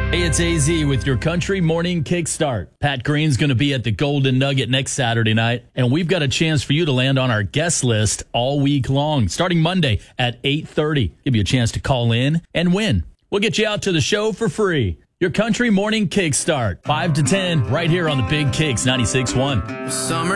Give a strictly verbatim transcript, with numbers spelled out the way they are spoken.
Hey, it's A Z with your Country Morning Kickstart. Pat Green's going to be at the Golden Nugget next Saturday night, and we've got a chance for you to land on our guest list all week long, starting Monday at eight thirty. Give you a chance to call in and win. We'll get you out to the show for free. Your Country Morning Kickstart, five to ten, right here on the Big Kicks ninety-six point one. Summer